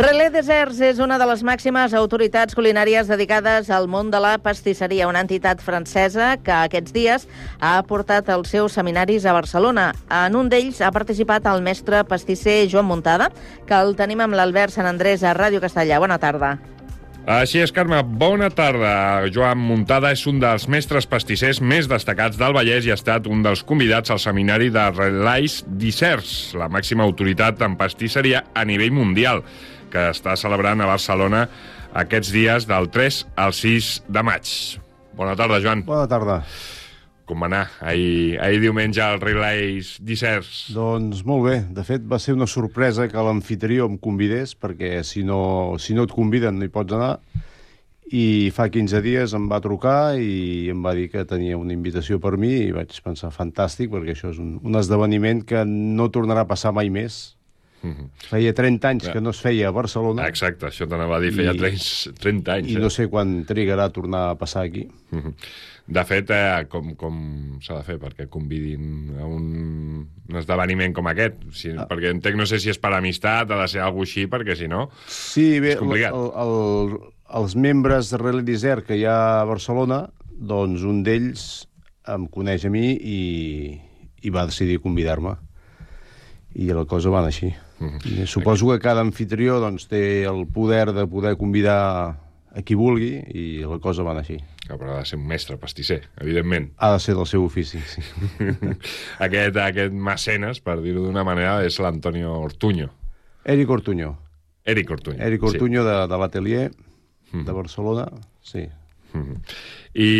Relais Desserts és una de les màximes autoritats culinàries dedicades al món de la pastisseria, una entitat francesa que aquests dies ha portat els seus seminaris a Barcelona. En un d'ells ha participat el mestre pastisser Joan Muntada, que el tenim amb l'Albert Sant Andrés a Ràdio Castellà. Bona tarda. Així és, Carme. Bona tarda. Joan Muntada és un dels mestres pastissers més destacats del Vallès i ha estat un dels convidats al seminari de Relais Desserts, la màxima autoritat en pastisseria a nivell mundial, que està celebrant a Barcelona aquests dies del 3 al 6 de maig. Bona tarda, Joan. Bona tarda. Com va anar ahir diumenge al Relais Desserts? Doncs molt bé. De fet, va ser una sorpresa que l'amfitrió em convidés, perquè si no et conviden no hi pots anar. I fa 15 dies em va trucar i em va dir que tenia una invitació per mi i vaig pensar, fantàstic, perquè això és un esdeveniment que no tornarà a passar mai més. Feia 30 anys que no es feia a Barcelona. Exacte, això t'anava a dir, feia 30 anys. I no sé quan trigarà a tornar a passar aquí. De fet, com s'ha de fer perquè convidin a un esdeveniment com aquest? Perquè entenc, no sé si és per amistat, ha de ser alguna cosa així, perquè si no, sí, bé, és complicat. Els membres de Relais Desserts que hi ha a Barcelona, doncs un d'ells em coneix a mi i va decidir convidar-me. I la cosa va anar així. Suposo que cada anfitrió doncs, té el poder de poder convidar a qui vulgui i la cosa va anar així. Però ha de ser un mestre pastisser, evidentment. Ha de ser del seu ofici, sí. Aquest mecenes, per dir-ho d'una manera, és l'Antonio Ortuño. Eric Ortuño. Eric Ortuño, sí. De l'Atelier de Barcelona, sí. I